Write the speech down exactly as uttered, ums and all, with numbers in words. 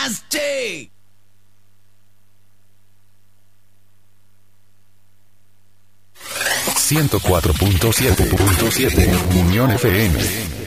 Nasty. ciento cuatro punto siete Unión F M.